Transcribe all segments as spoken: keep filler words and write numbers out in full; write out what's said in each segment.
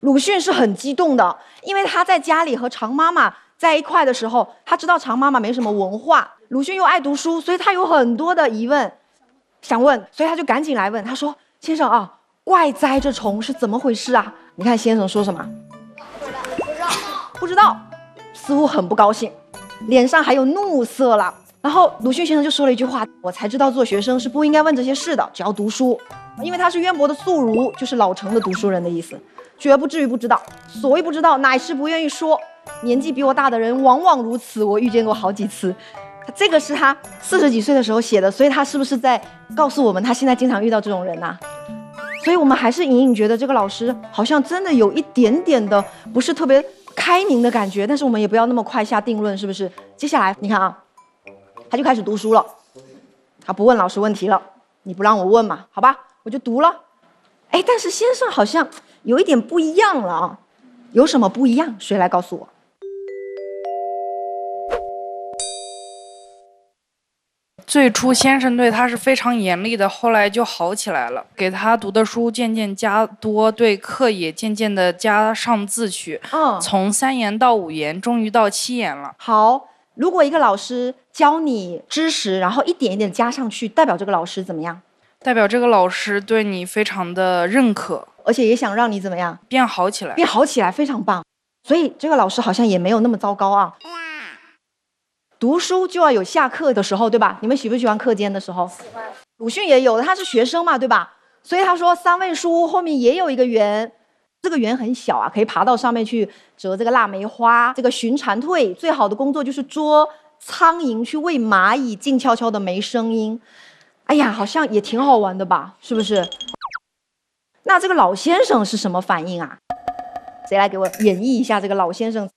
鲁迅是很激动的，因为他在家里和常妈妈在一块的时候，他知道常妈妈没什么文化，鲁迅又爱读书，所以他有很多的疑问想问，所以他就赶紧来问。他说：“先生啊，怪哉这虫是怎么回事啊？”你看先生说什么？不知道，不知道，似乎很不高兴，脸上还有怒色了。然后鲁迅先生就说了一句话：“我才知道做学生是不应该问这些事的，只要读书。”因为他是渊博的宿儒，就是老成的读书人的意思，绝不至于不知道。所谓不知道，乃是不愿意说。年纪比我大的人往往如此，我遇见过好几次。这个是他四十几岁的时候写的，所以他是不是在告诉我们，他现在经常遇到这种人啊？所以我们还是隐隐觉得这个老师好像真的有一点点的不是特别开明的感觉，但是我们也不要那么快下定论，是不是？接下来你看啊，他就开始读书了，他不问老师问题了，你不让我问嘛，好吧，我就读了。哎，但是先生好像有一点不一样了啊，有什么不一样？谁来告诉我？ 最初先生对他是非常严厉的，后来就好起来了，给他读的书渐渐加多，对课也渐渐的加上自取，嗯，从三言到五言，终于到七言了。 好，如果一个老师教你知识，然后一点一点加上去，代表这个老师怎么样？ 代表这个老师对你非常的认可， 而且也想让你怎么样？ 变好起来， 变好起来，非常棒。所以这个老师好像也没有那么糟糕啊。读书就要有下课的时候，对吧？你们喜不喜欢课间的时候？喜欢。鲁迅也有的，他是学生嘛，对吧？所以他说三味书屋后面也有一个园，这个园很小啊，可以爬到上面去折这个腊梅花。这个寻蝉蜕最好的工作就是捉苍蝇去喂蚂蚁，静悄悄的没声音。哎呀，好像也挺好玩的吧？是不是？那这个老先生是什么反应啊？谁来给我演绎一下这个老先生？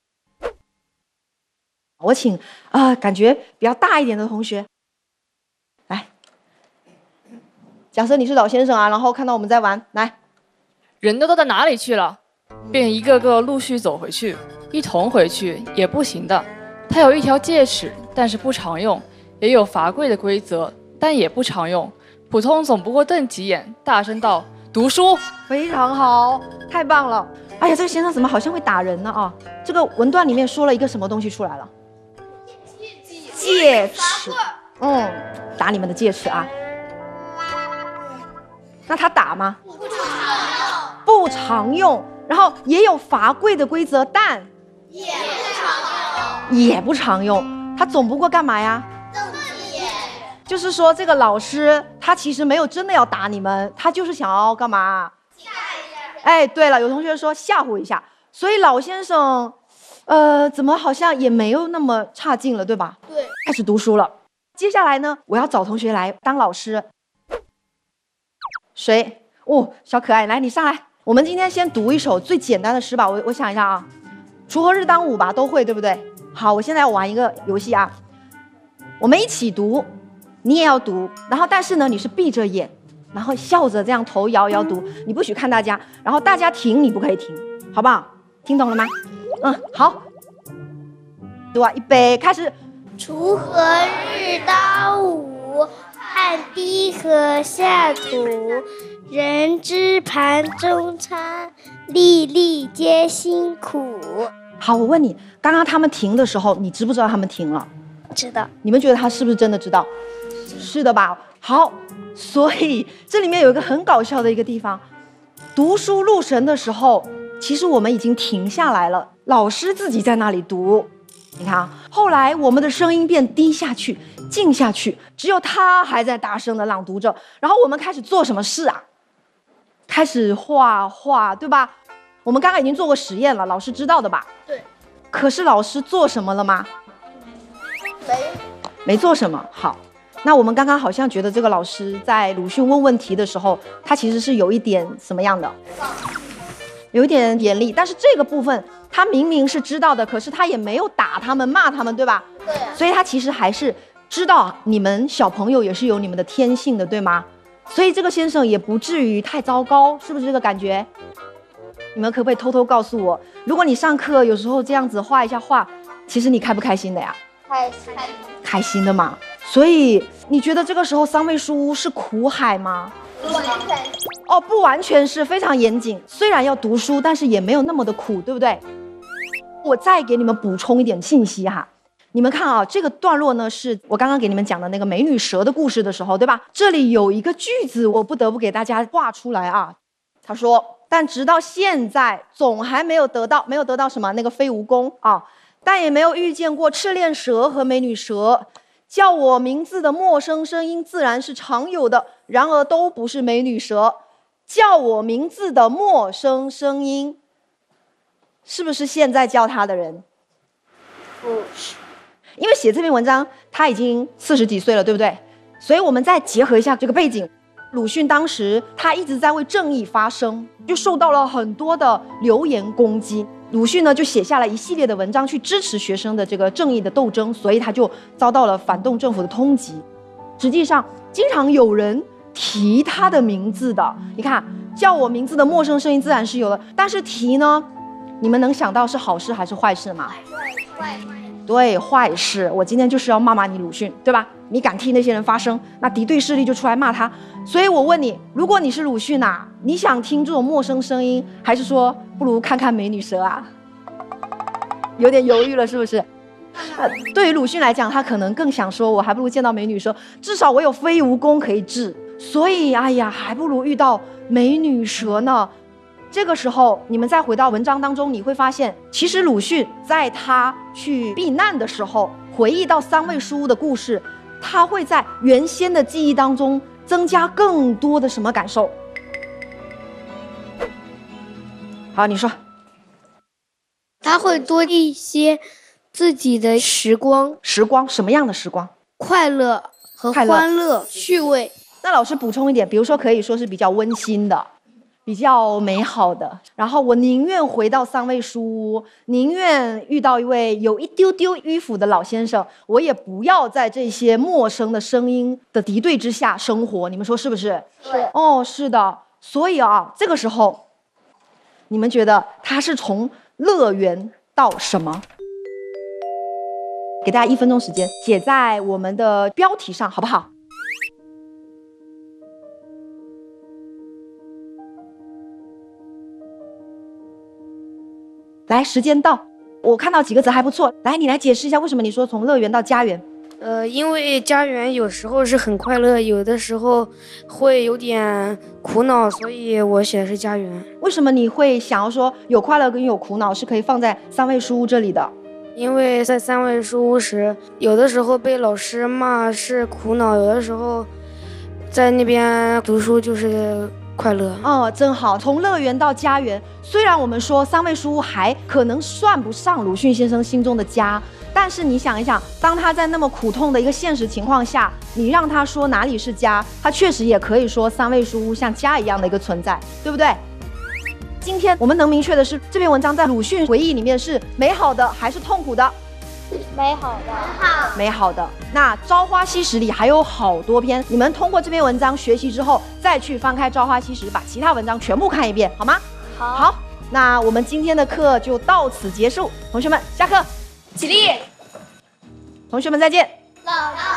我请啊、呃，感觉比较大一点的同学来。假设你是老先生啊，然后看到我们在玩，来， 人都到哪里去了？便一个个陆续走回去，一同回去也不行的。他有一条戒尺，但是不常用；也有罚跪的规则，但也不常用。普通总不过瞪几眼，大声道：“读书！” 非常好，太棒了！哎呀，这个先生怎么好像会打人呢啊？这个文段里面说了一个什么东西出来了？戒尺，嗯，打你们的戒尺啊。那他打吗？不常用，不常用。然后也有罚跪的规则，但也不常用，也不常用。他总不过干嘛呀？瞪几眼。就是说，这个老师他其实没有真的要打你们，他就是想要干嘛？吓一下。哎，对了，有同学说吓唬一下，所以老先生。呃，怎么好像也没有那么差劲了，对吧？对，开始读书了。接下来呢，我要找同学来当老师。谁？哦，小可爱，来，你上来。我们今天先读一首最简单的诗吧。我我想一下啊，锄禾日当午吧，都会对不对？好，我现在要玩一个游戏啊，我们一起读，你也要读，然后但是呢，你是闭着眼，然后笑着这样头摇摇读，你不许看大家，然后大家停，你不可以停，好不好？听懂了吗？嗯，好，读啊，预备，开始。 锄禾日当午，汗滴禾下土。人知盘中餐，粒粒皆辛苦。 好，我问你，刚刚他们停的时候，你知不知道他们停了？ 知道。 你们觉得他是不是真的知道？是的吧？好，所以这里面有一个很搞笑的一个地方，读书入神的时候，其实我们已经停下来了。老师自己在那里读，你看啊，后来我们的声音变低下去、静下去，只有他还在大声的朗读着。然后我们开始做什么事啊？开始画画，对吧？我们刚刚已经做过实验了，老师知道的吧？ 对。 可是老师做什么了吗？ 没。 没做什么。好，那我们刚刚好像觉得这个老师在鲁迅问问题的时候，他其实是有一点什么样的？有一点严厉，但是这个部分他明明是知道的，可是他也没有打他们、骂他们，对吧？ 对啊。 所以他其实还是知道你们小朋友也是有你们的天性的，对吗？所以这个先生也不至于太糟糕，是不是这个感觉？你们可不可以偷偷告诉我，如果你上课有时候这样子画一下画，其实你开不开心的呀？ 开心。 开心的嘛。所以你觉得这个时候三味书屋是苦海吗？ 对。 哦，不完全是，非常严谨。虽然要读书，但是也没有那么的苦，对不对？我再给你们补充一点信息哈。你们看啊，这个段落呢，是我刚刚给你们讲的那个美女蛇的故事的时候，对吧？这里有一个句子，我不得不给大家画出来啊。他说，但直到现在，总还没有得到，没有得到什么那个飞蜈蚣啊，但也没有遇见过赤练蛇和美女蛇。叫我名字的陌生声音自然是常有的，然而都不是美女蛇。叫我名字的陌生声音，是不是现在叫他的人？ 不是， 因为写这篇文章他已经四十几岁了，对不对？所以我们再结合一下这个背景，鲁迅当时他一直在为正义发声，就受到了很多的流言攻击。鲁迅呢就写下了一系列的文章去支持学生的这个正义的斗争，所以他就遭到了反动政府的通缉。实际上，经常有人提他的名字的，你看，叫我名字的陌生声音自然是有的，但是提呢，你们能想到是好事还是坏事吗？ 坏对，坏事。我今天就是要骂骂你鲁迅，对吧？你敢替那些人发声，那敌对势力就出来骂他。所以我问你，如果你是鲁迅啊，你想听这种陌生声音，还是说不如看看美女蛇啊？有点犹豫了，是不是？呃，对于鲁迅来讲，他可能更想说，我还不如见到美女蛇，至少我有飞蜈蚣可以治。所以，哎呀，还不如遇到美女蛇呢。这个时候，你们再回到文章当中，你会发现，其实鲁迅在他去避难的时候，回忆到三味书屋的故事，他会在原先的记忆当中增加更多的什么感受？好，你说。 他会多一些自己的时光， 时光什么样的时光？ 快乐和欢乐、趣味。 那老师补充一点，比如说可以说是比较温馨的。比较美好的，然后我宁愿回到三味书屋，宁愿遇到一位有一丢丢迂腐的老先生，我也不要在这些陌生的声音的敌对之下生活。你们说是不是？ 是。 哦，是的。所以啊，这个时候，你们觉得他是从乐园到什么？给大家一分钟时间，写在我们的标题上，好不好？来，时间到，我看到几个字还不错。来，你来解释一下，为什么你说从乐园到家园？ 呃，因为家园有时候是很快乐，有的时候会有点苦恼，所以我写的是家园。 为什么你会想要说有快乐跟有苦恼是可以放在三味书屋这里的？ 因为在三味书屋时，有的时候被老师骂是苦恼，有的时候在那边读书就是快乐。 哦，真好。从乐园到家园，虽然我们说三味书屋还可能算不上鲁迅先生心中的家，但是你想一想，当他在那么苦痛的一个现实情况下，你让他说哪里是家，他确实也可以说三味书屋像家一样的一个存在，对不对？今天我们能明确的是，这篇文章在鲁迅回忆里面是美好的还是痛苦的？ 美好的，好， 美好的。那《朝花夕拾》里还有好多篇，你们通过这篇文章学习之后，再去翻开《朝花夕拾》，把其他文章全部看一遍，好吗？ 好。 好，那我们今天的课就到此结束，同学们下课， 起立。 同学们再见。 老师。